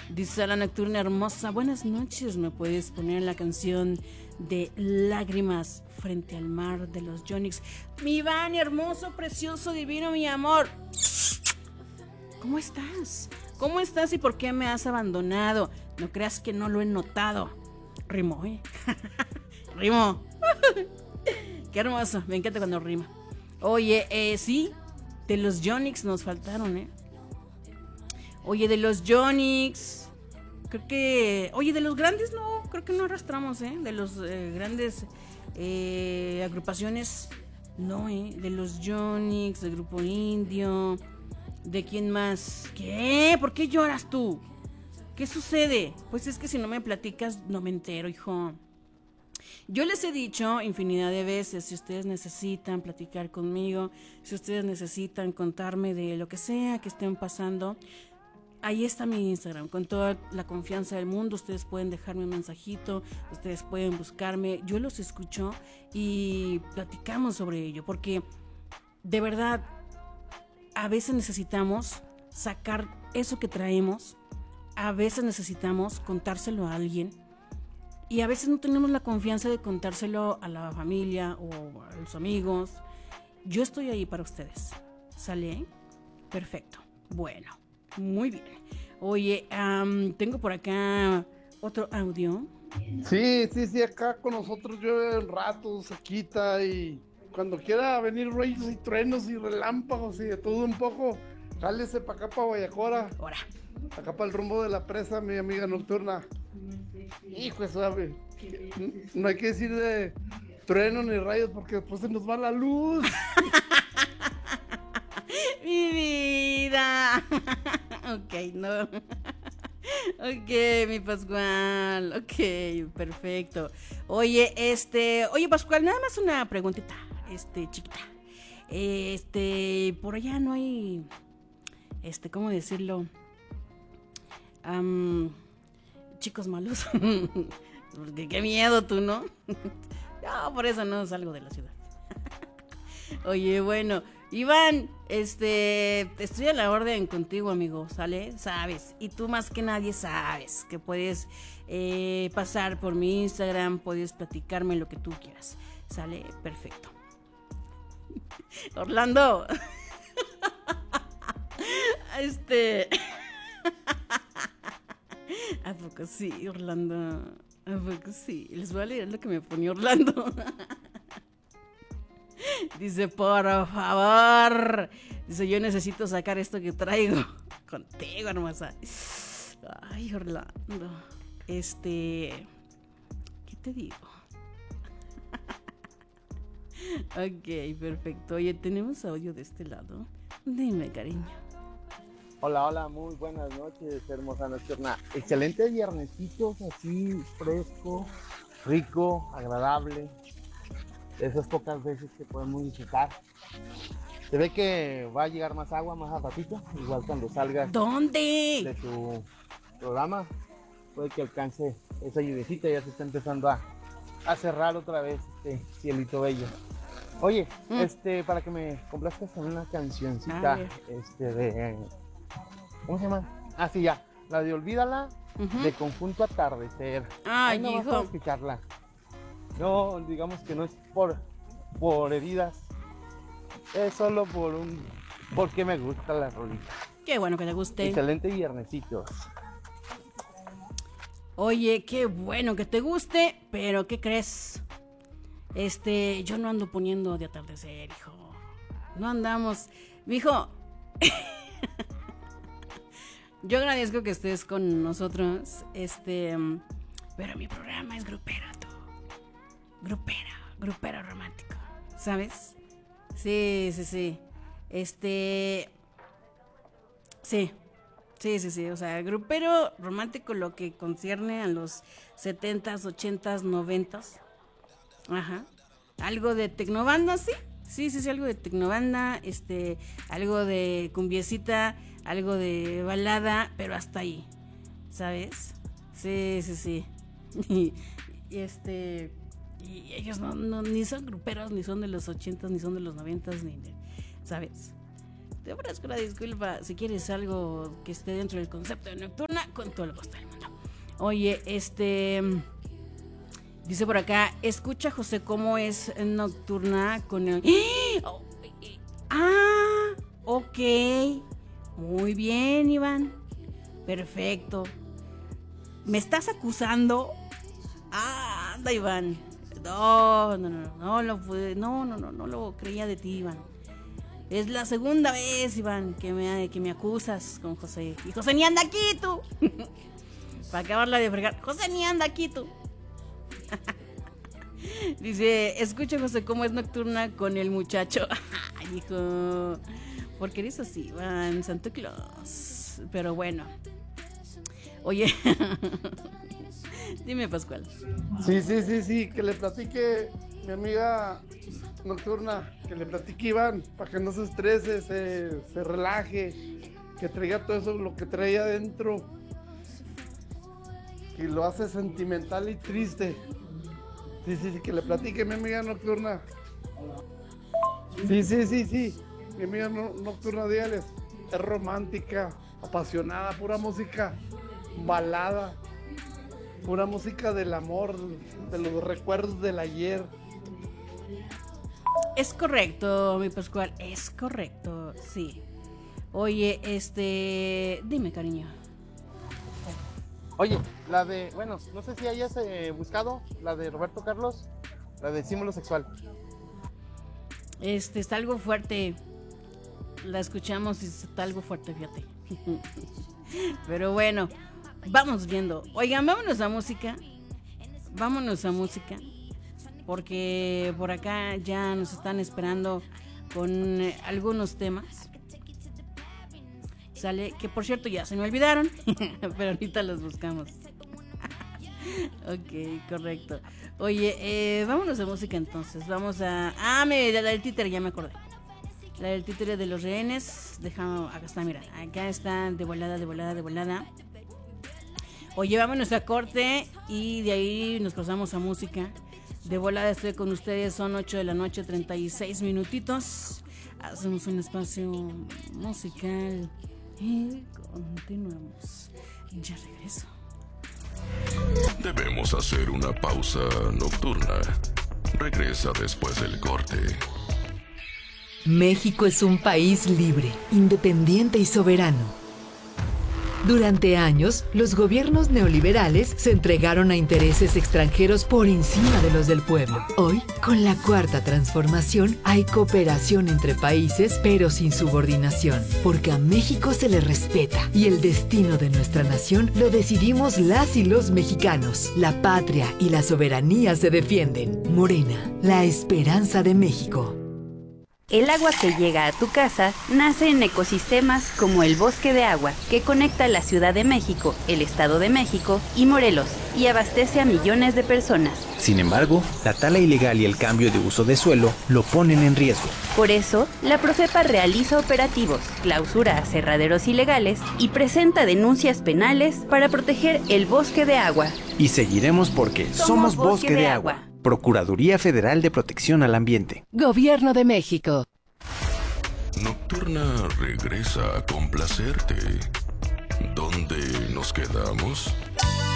Dice la nocturna hermosa, buenas noches, ¿me puedes poner la canción de Lágrimas frente al mar de los Yonix? Mi Iván, hermoso, precioso, divino, mi amor. ¿Cómo estás? ¿Cómo estás y por qué me has abandonado? No creas que no lo he notado. Rimó, ¿eh? Rimó. Qué hermoso, me encanta cuando rima. Oye, sí, de los Yonix nos faltaron, ¿eh? Oye, de los Yonix, creo que... Oye, de los grandes no, creo que no arrastramos, ¿eh? De los grandes agrupaciones, no, ¿eh? De los Yonix, del Grupo Indio, ¿de quién más? ¿Qué? ¿Por qué lloras tú? ¿Qué sucede? Pues es que si no me platicas, no me entero, hijo. Yo les he dicho infinidad de veces, si ustedes necesitan platicar conmigo, si ustedes necesitan contarme de lo que sea que estén pasando, ahí está mi Instagram, con toda la confianza del mundo. Ustedes pueden dejarme un mensajito, ustedes pueden buscarme, yo los escucho y platicamos sobre ello, porque de verdad a veces necesitamos sacar eso que traemos, a veces necesitamos contárselo a alguien y a veces no tenemos la confianza de contárselo a la familia o a los amigos. Yo estoy ahí para ustedes, ¿sale? Perfecto, bueno. Muy bien. Oye, tengo por acá otro audio. Sí, acá con nosotros llueve un rato, se quita y cuando quiera venir rayos y truenos y relámpagos y de todo un poco, jálese para acá, para Guayacora. Ahora. Acá para el rumbo de la presa, mi amiga nocturna. Hijo de suave. No hay que decir de trueno ni rayos porque después se nos va la luz. Mi vida. Ok, no. Ok, mi Pascual. Ok, perfecto. Oye, Pascual, nada más una preguntita, chiquita. Por allá no hay, ¿cómo decirlo? Chicos malos. Porque qué miedo tú, ¿no? No, por eso no salgo de la ciudad. Oye, bueno, Iván, estoy a la orden contigo, amigo, ¿sale? Sabes, y tú más que nadie sabes que puedes pasar por mi Instagram, puedes platicarme lo que tú quieras, ¿sale? Perfecto. Orlando. ¿A poco sí, Orlando? ¿A poco sí? Les voy a leer lo que me pone Orlando. Dice, por favor. Dice, yo necesito sacar esto que traigo contigo, hermosa. Ay, Orlando. ¿Qué te digo? Ok, perfecto. Oye, ¿tenemos audio de este lado? Dime, cariño. Hola, muy buenas noches, hermosa nocturna. Excelente viernesitos, así, fresco, rico, agradable. Esas pocas veces que podemos disfrutar. Se ve que va a llegar más agua más a ratito, igual cuando salgas. ¿Dónde? De tu programa, puede que alcance esa lluviecita, ya se está empezando a cerrar otra vez este cielito bello. Oye, para que me complazcas con una cancioncita, de... ¿Cómo se llama? Ah, sí, ya, la de Olvídala, de Conjunto Atardecer. Ay, no, hijo. vas a escucharla. No, digamos que no es por heridas, es solo porque me gusta la rolita. Qué bueno que te guste. Excelente viernesito. Oye, qué bueno que te guste, pero ¿qué crees? Yo no ando poniendo de atardecer, hijo. No andamos. Mijo. Yo agradezco que estés con nosotros. Pero mi programa es grupero, tú. Grupero romántico. ¿Sabes? Sí. Sí. O sea, grupero romántico, lo que concierne a los 70s, 80s, 90s. Ajá. Algo de tecnobanda, sí. Sí, algo de tecnobanda, algo de cumbiecita, algo de balada, pero hasta ahí, ¿sabes? Sí. Y ellos no ni son gruperos, ni son de los 80s, ni son de los 90s, ¿sabes? Te ofrezco una disculpa. Si quieres algo que esté dentro del concepto de nocturna, con todo el gusto del mundo. Oye, dice por acá, escucha José cómo es Nocturna con el... Ah, ok. Muy bien, Iván. Perfecto. ¿Me estás acusando? Ah, anda, Iván. No lo creía de ti, Iván. Es la segunda vez, Iván, que me acusas con José. Y José ni anda aquí, tú. Para acabarla de fregar. José ni anda aquí, tú. Dice, escucha José cómo es Nocturna con el muchacho. Ay, hijo, porque eres así, Iván, Santa Claus. Pero bueno. Oye, dime, Pascual. Sí, que le platique mi amiga Nocturna, que le platique Iván, para que no se estrese, se relaje, que traiga todo eso, lo que trae adentro, y lo hace sentimental y triste. Sí, que le platique mi amiga Nocturna. Sí, mi amiga Nocturna, dígales, es romántica, apasionada, pura música, balada, pura música del amor, de los recuerdos del ayer. Es correcto, mi Pascual, es correcto, sí. Oye, dime, cariño. Oye, la de, bueno, no sé si hayas buscado la de Roberto Carlos, la de símbolo sexual. Está algo fuerte. La escuchamos y está algo fuerte, fíjate. Pero bueno, vamos viendo. Oigan, vámonos a música. Porque por acá ya nos están esperando con algunos temas. Sale, que por cierto ya se me olvidaron, pero ahorita los buscamos. Ok, correcto. Oye, vámonos a música entonces. Vamos a... la del títere, ya me acordé. La del títere de los rehenes. Déjame, acá está, mira. Acá está de volada. Oye, vámonos a corte y de ahí nos pasamos a música. De volada estoy con ustedes, son 8 de la noche, 36 minutitos. Hacemos un espacio musical y continuamos. Ya regreso. Debemos hacer una pausa nocturna. Regresa después del corte. México es un país libre, independiente y soberano. Durante años, los gobiernos neoliberales se entregaron a intereses extranjeros por encima de los del pueblo. Hoy, con la Cuarta Transformación, hay cooperación entre países, pero sin subordinación, porque a México se le respeta y el destino de nuestra nación lo decidimos las y los mexicanos. La patria y la soberanía se defienden. Morena, la esperanza de México. El agua que llega a tu casa nace en ecosistemas como el Bosque de Agua, que conecta la Ciudad de México, el Estado de México y Morelos, y abastece a millones de personas. Sin embargo, la tala ilegal y el cambio de uso de suelo lo ponen en riesgo. Por eso, la Profepa realiza operativos, clausura aserraderos ilegales y presenta denuncias penales para proteger el Bosque de Agua. Y seguiremos porque somos Bosque de Agua. Procuraduría Federal de Protección al Ambiente. Gobierno de México. Nocturna regresa a complacerte. ¿Dónde nos quedamos?